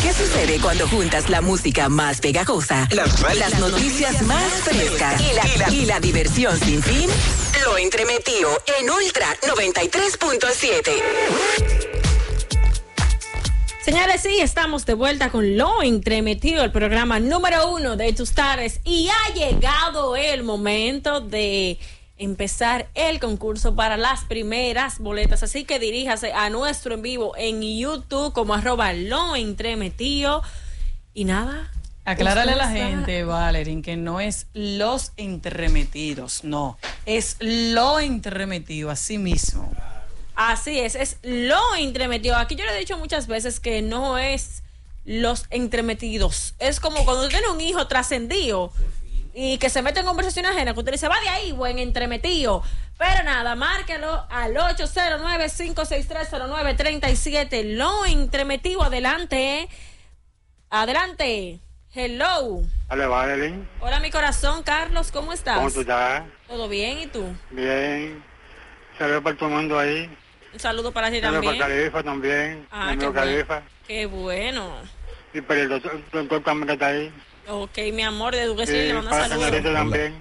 ¿Qué sucede cuando juntas la música más pegajosa, las noticias más frescas y la diversión sin fin? Lo Entremetido en Ultra 93.7. Señores, sí, estamos de vuelta con Lo Entremetido, el programa número 1 de tus tardes. Y ha llegado el momento de empezar el concurso para las primeras boletas. Así que diríjase a nuestro en vivo en YouTube como @Lo Entremetido. Y nada. Aclárale a la gente, Valerín, que no es Los Entremetidos, no. Es Lo Entremetido, así mismo. Así es Lo Entremetido. Aquí yo le he dicho muchas veces que no es Los Entremetidos. Es como cuando usted tiene un hijo trascendido y que se mete en conversación ajena, que usted dice, va de ahí, buen entremetido. Pero nada, márquelo al 809-5630937. Lo Entremetido, adelante. Adelante. Hello. Hola, Valerín. Hola, mi corazón. Carlos, ¿cómo estás? ¿Cómo tú estás? ¿Todo bien? ¿Y tú? Bien. Saludos para todo el mundo ahí. Un saludo para ti Saludos también. para Califa también. Ah, amigo qué bueno. Califa. Qué bueno. Y para el doctor también que está ahí. Ok, mi amor, de Duque Sí, le mando para saludos. señorita también.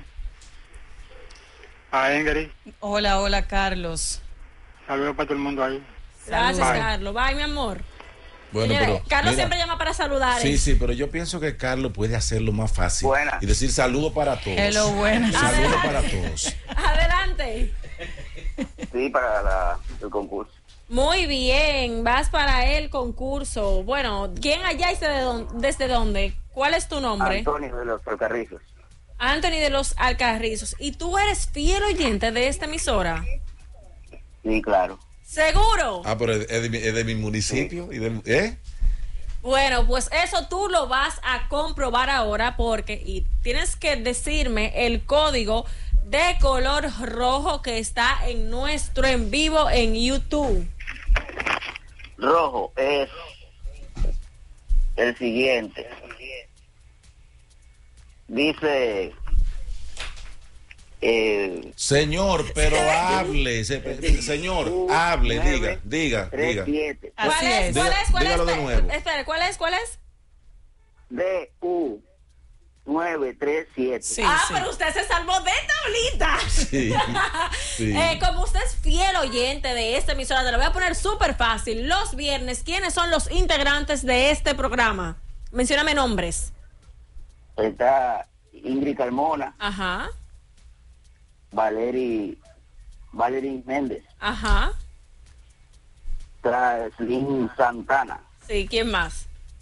A Ingrid. Hola, Carlos. Saludos para todo el mundo ahí. Gracias, Bye. Carlos. Bye, mi amor. Bueno, Señores, pero Carlos mira, siempre llama para saludar. Sí, pero yo pienso que Carlos puede hacerlo más fácil. Buenas. Y decir saludo para todos. Hello, buenas. Saludo para todos. Adelante. Sí, para el concurso. Muy bien, vas para el concurso. Bueno, ¿quién allá y desde dónde? ¿Cuál es tu nombre? Antonio de los Alcarrizos. Anthony de los Alcarrizos. ¿Y tú eres fiel oyente de esta emisora? Sí, claro. ¿Seguro? Ah, pero es de mi municipio. Sí. Y de, Bueno, pues eso tú lo vas a comprobar ahora y tienes que decirme el código de color rojo que está en nuestro en vivo en YouTube. Rojo es el siguiente. Dice... Señor, pero hable. Señor, hable, diga. 37 ¿Cuál es? Dígalo de nuevo. Espera, ¿cuál es? DU 937. Sí, sí. Pero usted se salvó de tablita. Sí, sí. Como usted es fiel oyente de esta emisora, te lo voy a poner súper fácil. Los viernes, ¿quiénes son los integrantes de este programa? Mencióname nombres. Está Ingrid Carmona, Ajá, Valery Méndez, ajá. Traslin Santana, Sí, ¿quién más?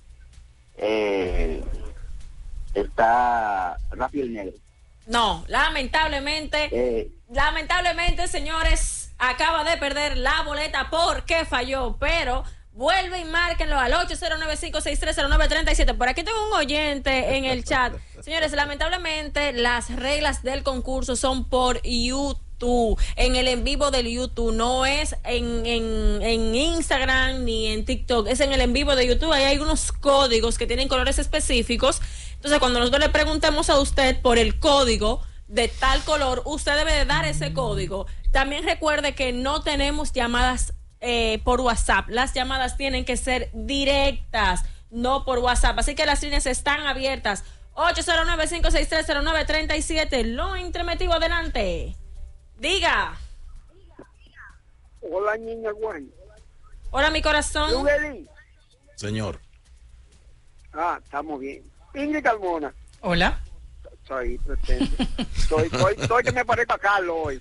está Rafael Negro. No, lamentablemente, señores, acaba de perder la boleta porque falló, pero vuelve y márquenlo al 809-5630937. Por aquí tengo un oyente en el chat. Señores, lamentablemente las reglas del concurso son por YouTube, en el en vivo del YouTube, no es en Instagram ni en TikTok, es en el en vivo de YouTube. Ahí hay unos códigos que tienen colores específicos. Entonces, cuando nosotros le preguntemos a usted por el código de tal color, usted debe de dar ese código. También recuerde que no tenemos llamadas por WhatsApp. Las llamadas tienen que ser directas, no por WhatsApp. Así que las líneas están abiertas. 809-5630937. Lo Entremetido, adelante. Diga. Hola, niña Juan. Hola, mi corazón. Señor. Estamos bien. Ingrid Carmona. Hola. Soy presente. Soy que me parezco a Carlos hoy.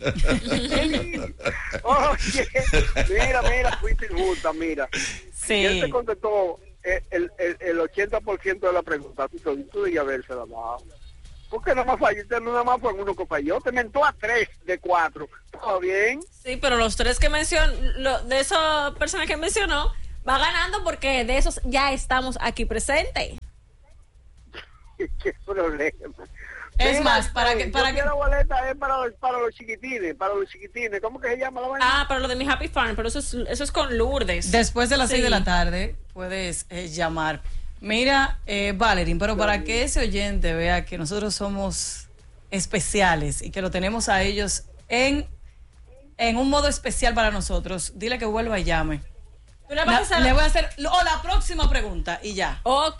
Oye, mira, fuiste injusta, mira. Sí. Y él te contestó el 80% de la pregunta. Tú debías haberse dado. ¿Por qué nada más fallaste? No nada más fue uno que falló. Te mentó a 3 de 4. ¿Todo bien? Sí, pero los tres que de esas personas que mencionó, va ganando porque de esos ya estamos aquí presentes. ¿Qué problema? Es más, para que la boleta es para los chiquitines, ¿cómo que se llama la vaina? Para lo de mi Happy Farm, pero eso es con Lourdes. después de las 6 de la Sí. tarde puedes llamar. Mira, Valerín, pero para que ese oyente vea que nosotros somos especiales y que lo tenemos a ellos en un modo especial para nosotros, dile que vuelva y llame. Tú Le voy a hacer la próxima pregunta y ya. Ok,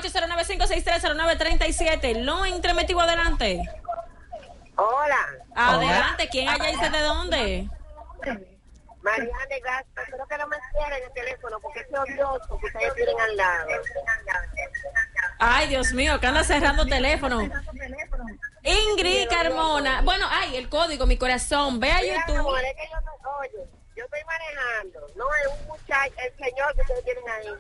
809-563-0937. Lo entremetido adelante. Hola. Adelante, ¿quién allá dice de dónde? Mariana de Gaspa, espero que no me cierren el teléfono porque es odioso que ustedes tienen al lado. Ay, Dios mío, que anda cerrando teléfono. Ingrid Carmona. Bueno, el código, mi corazón. Ve a YouTube. Oye, yo estoy manejando. No es un muchacho, el señor que ustedes tienen ahí.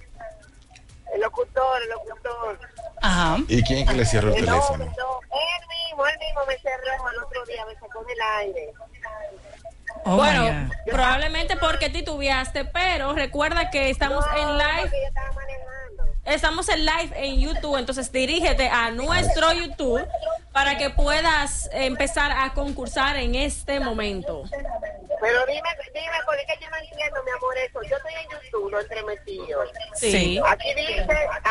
El locutor. Ajá. ¿Y quién es que le cierra el teléfono? Él mismo me cerró al otro día, me sacó del aire. Oh, bueno, probablemente porque titubeaste, pero recuerda que estamos en live. Yo estaba manejando. Estamos en live en YouTube, entonces dirígete a nuestro YouTube para que puedas empezar a concursar en este momento. Pero dime, porque es que yo no entiendo, mi amor, eso. Yo estoy en YouTube, lo entremetido. Sí. Aquí dice,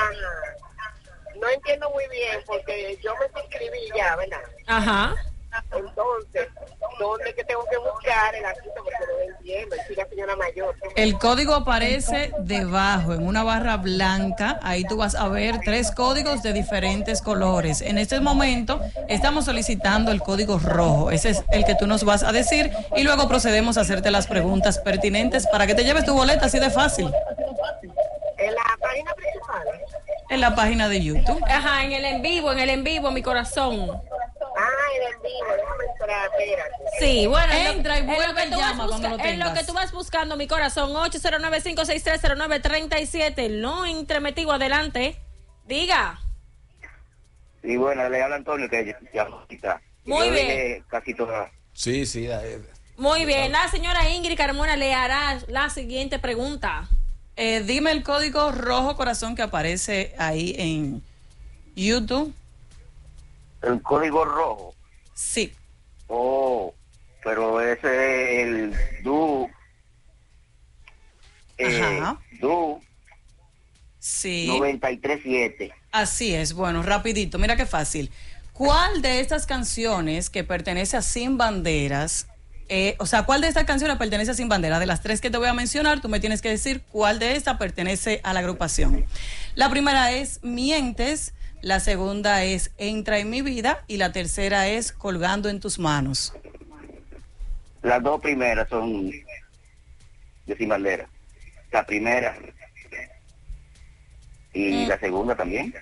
no entiendo muy bien, porque yo me suscribí ya, ¿verdad? Ajá. Entonces, ¿dónde es que tengo que buscar el asunto? Porque no lo entiendo, soy la señora mayor. El código aparece debajo, en una barra blanca. Ahí tú vas a ver 3 códigos de diferentes colores. En este momento estamos solicitando el código rojo. Ese es el que tú nos vas a decir y luego procedemos a hacerte las preguntas pertinentes para que te lleves tu boleta así de fácil. ¿En la página principal? En la página de YouTube. Ajá, en el en vivo, mi corazón. En el vivo, déjame esperar, espérate. Sí, bueno, entra y vuelve y llama cuando lo en lo tengas. que tú vas buscando, mi corazón, 809-563-0937. Lo entremetido adelante. Diga. Y bueno, le habla Antonio que ya está. Muy bien. Casi toda. Sí. Muy bien, la señora Ingrid Carmona le hará la siguiente pregunta. Dime el código rojo, corazón, que aparece ahí en YouTube. El código rojo. Sí. Pero ese es el DU. Ajá. DU Sí. 937. Así es. Bueno, rapidito. Mira qué fácil. ¿Cuál de estas canciones que pertenece a Sin Banderas, cuál de estas canciones pertenece a Sin Bandera? De las 3 que te voy a mencionar, tú me tienes que decir cuál de estas pertenece a la agrupación. La primera es Mientes, la segunda es Entra en mi vida y la tercera es Colgando en tus manos. Las 2 primeras son de Sin Bandera. La primera y la segunda también.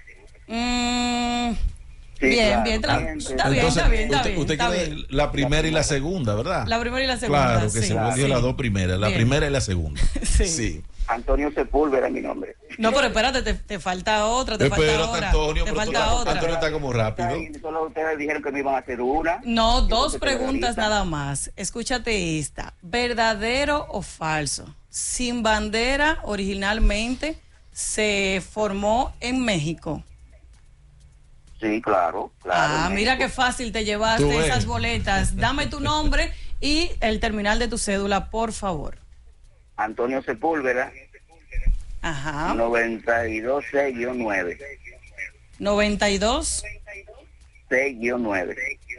Sí, bien, claro, está bien. Usted quiere la primera y la segunda, ¿verdad? La primera y la segunda. Claro, que se volvió las 2 primeras, la primera y la segunda. Sí. Antonio Sepúlveda es mi nombre. No, pero espérate, te falta otra, Antonio, te falta otra. Antonio está como rápido. Solo ustedes dijeron que me iban a hacer una. No, 2 preguntas nada más. Escúchate esta. ¿Verdadero o falso? Sin Bandera originalmente se formó en México. Sí, claro. Mira qué fácil te llevaste esas boletas. Dame tu nombre y el terminal de tu cédula, por favor. Antonio Sepúlveda. Ajá. 92 6-9. 92 6-9.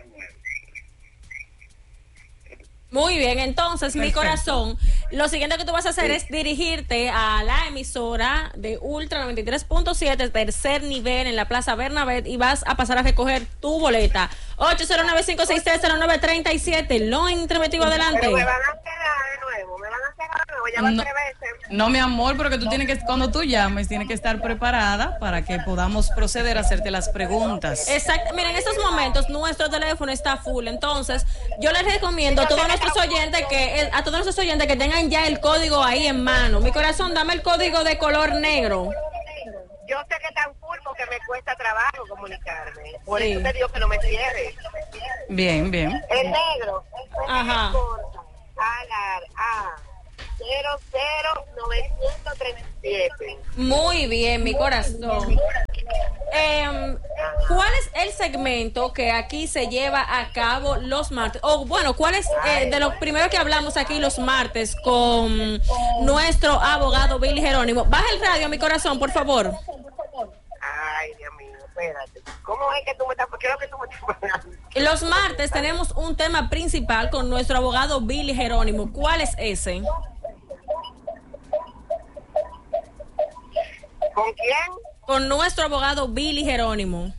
Muy bien, entonces, mi corazón, lo siguiente que tú vas a hacer es dirigirte a la emisora de Ultra 93.7, tercer nivel en la Plaza Bernabé, y vas a pasar a recoger tu boleta. 809-563-0937, lo entremetido adelante. Pero me van a cerrar de nuevo, ya van 3 veces. No, mi amor, porque tú tienes que, cuando tú llames, tienes que estar preparada para que podamos proceder a hacerte las preguntas. Exacto, miren, en estos momentos nuestro teléfono está full, entonces yo les recomiendo a todos nuestros oyentes que tengan ya el código ahí en mano. Mi corazón, dame el código de color negro. Yo sé que están full porque me cuesta trabajo comunicarme. Por Sí. eso te digo que no me cierres. Bien. El negro. Ajá. A 00937. Muy bien, mi corazón. ¿Cuál es el segmento que aquí se lleva a cabo los martes? ¿Cuál es de lo primero que hablamos aquí los martes con nuestro abogado Billy Jerónimo? Baja el radio, mi corazón, por favor. Ay, Dios mío, espérate. ¿Cómo es que tú me estás? ¿Qué es lo que tú me estás pagando? Los martes tenemos un tema principal con nuestro abogado Billy Jerónimo. ¿Cuál es ese? ¿Con quién? Con nuestro abogado Billy Jerónimo.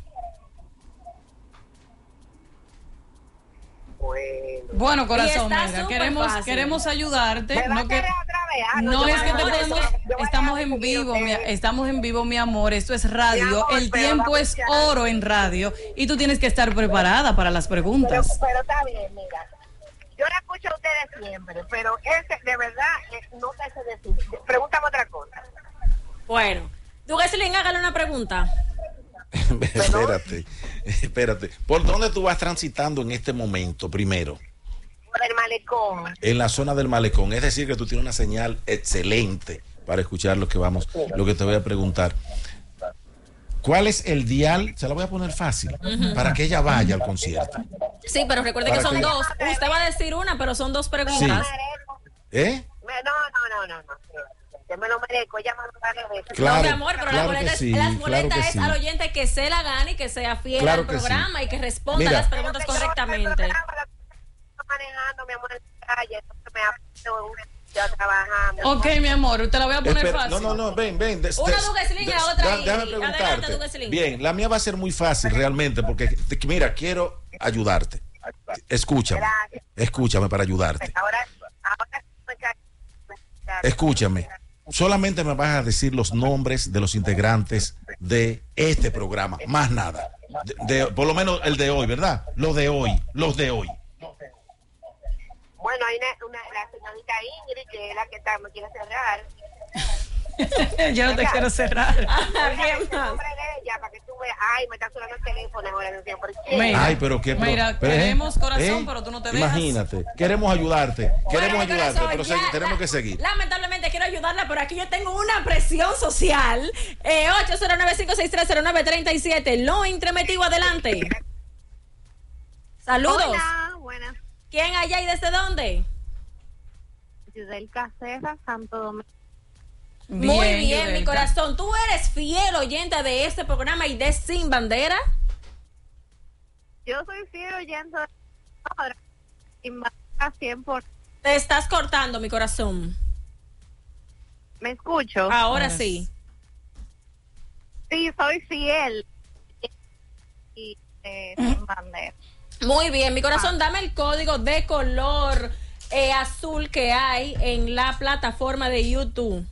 Bueno, corazón, Y está mira, súper fácil. queremos ayudarte. ¿Me va No, a querer otra vez? no es que te amor, podemos, estamos en vivo, estamos en vivo, mi amor, esto es radio, Mi amor, el pero tiempo vamos es ya. oro en radio y tú tienes que estar preparada para las preguntas. Pero está bien, mira. Yo la escucho a ustedes siempre, pero ese de verdad no te sé decir. Pregúntame otra cosa. Bueno, Dugueslin, hágale una pregunta. Espérate. ¿Por dónde tú vas transitando en este momento primero? Por el malecón. En la zona del malecón. Es decir, que tú tienes una señal excelente para escuchar lo que te voy a preguntar. ¿Cuál es el dial? Se la voy a poner fácil, para que ella vaya al concierto. Sí, pero recuerde que son dos. Usted va a decir una, pero son dos preguntas. ¿Eh? No. Yo me lo merezco, ella me lo merece. Claro, No, mi amor, pero claro la boleta, que sí, las boletas claro que es sí. al oyente que se la gane y que sea fiel Claro al que programa sí. y que responda Mira. las preguntas correctamente. Estoy manejando, mi amor, en la calle, entonces me apuro, yo trabajando. Ok, mi amor, te la voy a poner Espera, fácil. no, ven. Una Dugueslin y la otra Déjame Ingrid. preguntarte. Adelante, Dugueslin. Bien, la mía va a ser muy fácil realmente, porque, mira, quiero ayudarte. Escúchame para ayudarte. Ahora me cae. Escúchame. Solamente me vas a decir los nombres de los integrantes de este programa, más nada. Por lo menos el de hoy, ¿verdad? Los de hoy. Bueno, hay la señorita Ingrid, que es la que me quiere cerrar. Yo no te quiero cerrar. ¿Quién El más? nombre de ella, para que tú veas. Ay, me está sonando el teléfono ahora. No sé por qué. Mira, Ay, pero qué. mira, queremos corazón, pero tú no te dejas. Imagínate, queremos ayudarte, Bueno, corazón, pero ya, tenemos que seguir. Lamentablemente quiero ayudarla, pero aquí yo tengo una presión social. 809-56309-37. Lo entremetido, adelante. Saludos. Hola, buenas. ¿Quién allá y desde dónde? Yudel Caceja, Santo Domingo. Muy bien, Yudelka. mi corazón. ¿Tú eres fiel oyente de este programa y de Sin Bandera? Yo soy fiel oyente de ahora. Sin Bandera 100%. Te estás cortando, mi corazón. ¿Me escucho? Ahora sí. Sí, soy fiel. Y Sin Bandera. Muy bien, mi corazón. Dame el código de color azul que hay en la plataforma de YouTube.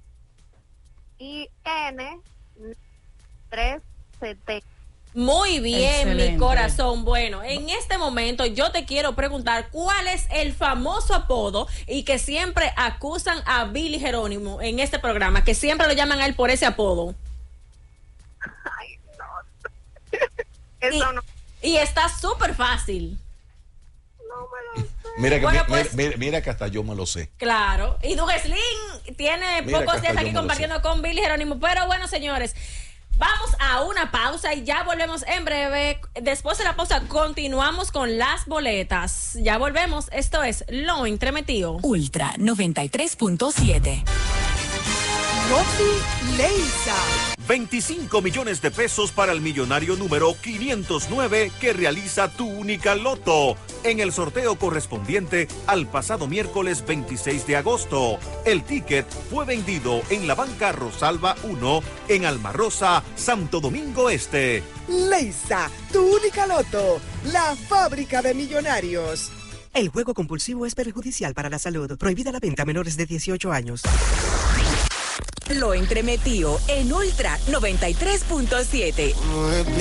IN370. Muy bien, Excelente. mi corazón. Bueno, en este momento yo te quiero preguntar cuál es el famoso apodo y que siempre acusan a Billy Jerónimo en este programa, que siempre lo llaman a él por ese apodo. Ay, no. Eso no. Y está súper fácil. No me lo sé. Mira que, Bueno, pues- mira que hasta yo me lo sé. Claro. Y Dugueslin tiene Mira pocos que días hasta aquí yo me lo compartiendo con Billy Jerónimo. Pero bueno, señores, vamos a una pausa y ya volvemos en breve. Después de la pausa continuamos con las boletas. Ya volvemos. Esto es Lo Entremetido. Ultra 93.7. Rosy Leisa. 25 millones de pesos para el millonario número 509 que realiza Tu Única Loto en el sorteo correspondiente al pasado miércoles 26 de agosto. El ticket fue vendido en la banca Rosalba 1 en Almarrosa, Santo Domingo Este. Leisa, Tu Única Loto, la fábrica de millonarios. El juego compulsivo es perjudicial para la salud. Prohibida la venta a menores de 18 años. Lo Entremetido en Ultra 93.7.